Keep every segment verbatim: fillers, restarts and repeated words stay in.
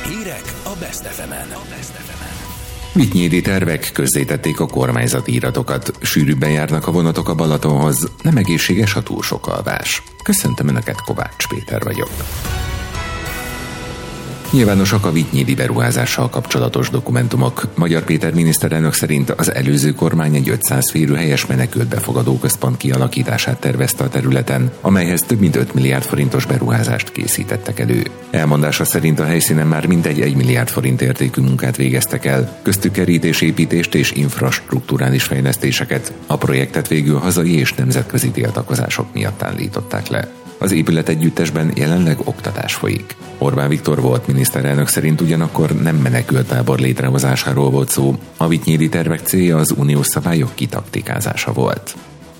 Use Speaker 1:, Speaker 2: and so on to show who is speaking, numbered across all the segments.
Speaker 1: Hírek a Best ef emen.
Speaker 2: Vitynyédi tervek, közzétették a kormányzati iratokat. Sűrűbben járnak a vonatok a Balatonhoz, nem egészséges a túl sok alvás. Köszöntöm Önöket, Kovács Péter vagyok. Nyilvánosak a vitynyédi beruházással kapcsolatos dokumentumok. Magyar Péter miniszterelnök szerint az előző kormány egy ötszáz férőhelyes menekült befogadó központ kialakítását tervezte a területen, amelyhez több mint öt milliárd forintos beruházást készítettek elő. Elmondása szerint a helyszínen már mintegy egy milliárd forint értékű munkát végeztek el, köztük kerítésépítést és infrastrukturális fejlesztéseket. A projektet végül hazai és nemzetközi tiltakozások miatt állították le. Az épület együttesben jelenleg oktatás folyik. Orbán Viktor volt miniszterelnök szerint ugyanakkor nem menekülttábor létrehozásáról volt szó, a vitynyédi tervek célja az uniós szabályok kitaktikázása volt.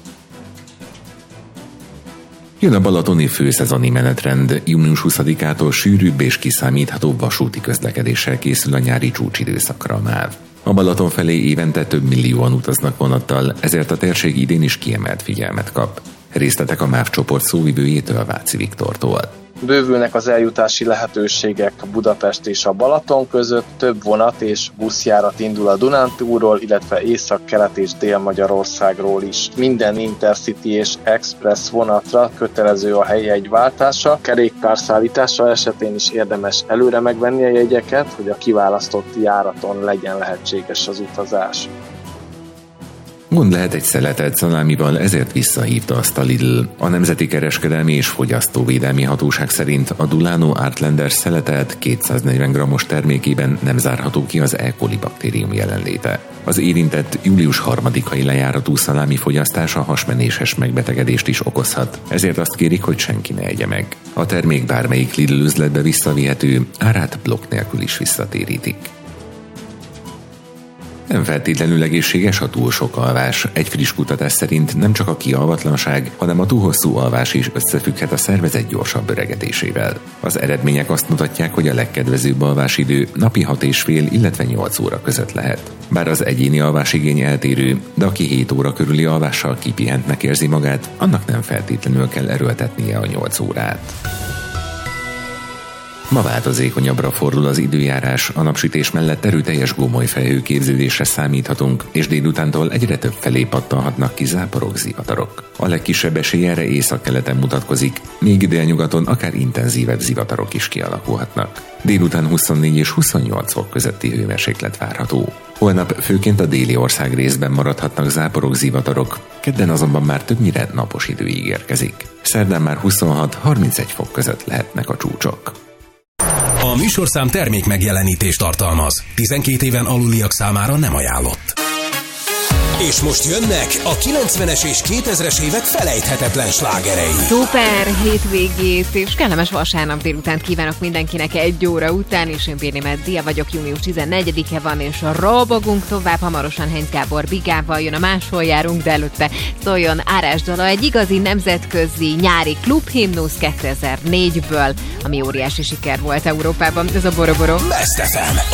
Speaker 2: Jön a balatoni főszezoni menetrend, június huszadikától sűrűbb és kiszámíthatóbb vasúti közlekedéssel készül a nyári csúcsidőszakra a MÁV. A Balaton felé évente több millióan utaznak vonattal, ezért a térség idén is kiemelt figyelmet kap. Részletek a MÁV csoport szóvivőjétől, Váci Viktortól.
Speaker 3: Bővülnek az eljutási lehetőségek Budapest és a Balaton között, több vonat és buszjárat indul a Dunántúlról, illetve Észak-Kelet és Dél-Magyarországról is. Minden Intercity és Express vonatra kötelező a helyjegyváltása, kerékpárszállítása esetén is érdemes előre megvenni a jegyeket, hogy a kiválasztott járaton legyen lehetséges az utazás.
Speaker 2: Gond lehet egy szeletelt szalámival, ezért visszahívta azt a Lidl. A Nemzeti Kereskedelmi és Fogyasztóvédelmi Hatóság szerint a Dulano Artlander szeletelt kétszáznegyven grammos termékében nem zárható ki az E. coli baktérium jelenléte. Az érintett július harmadikai lejáratú szalámi fogyasztása hasmenéses megbetegedést is okozhat, ezért azt kérik, hogy senki ne egye meg. A termék bármelyik Lidl üzletbe visszavihető, árát blokk nélkül is visszatérítik. Nem feltétlenül egészséges a túl sok alvás. Egy friss kutatás szerint nem csak a kialvatlanság, hanem a túl hosszú alvás is összefügghet a szervezet gyorsabb öregedésével. Az eredmények azt mutatják, hogy a legkedvezőbb alvásidő napi hat és fél, illetve nyolc óra között lehet. Bár az egyéni alvásigény eltérő, de aki hét óra körüli alvással kipihentnek érzi magát, annak nem feltétlenül kell erőltetnie a nyolc órát. Ma változékonyabbra fordul az időjárás, a napsütés mellett erőteljes gomoly felhőképződésre számíthatunk, és délutántól egyre több felé pattanhatnak ki záporok, zivatarok. A legkisebb esély erre északkeleten mutatkozik, még délnyugaton akár intenzívebb zivatarok is kialakulhatnak. Délután huszonnégy és huszonnyolc fok közötti hőmérséklet várható. Holnap főként a déli ország részben maradhatnak záporok, zivatarok, kedden azonban már többnyire napos idő ígérkezik. Szerdán már huszonhat-harmincegy fok között lehetnek a csúcsok.
Speaker 1: A műsorszám termék megjelenítést tartalmaz. tizenkét éven aluliak számára nem ajánlott. És most jönnek a kilencvenes és kétezres évek felejthetetlen slágerei.
Speaker 4: Szuper hétvégét és kellemes vasárnap délutánt kívánok mindenkinek egy óra után, és én Bérni Meddia vagyok, június tizennegyedike van, és robogunk tovább, hamarosan Heinz Gábor Bigával jön a Máshol járunk, de előtte szóljon Árás dala, egy igazi nemzetközi nyári klubhimnusz kétezer-négyből, ami óriási siker volt Európában. Ez a Boroboro.
Speaker 1: Best ef em.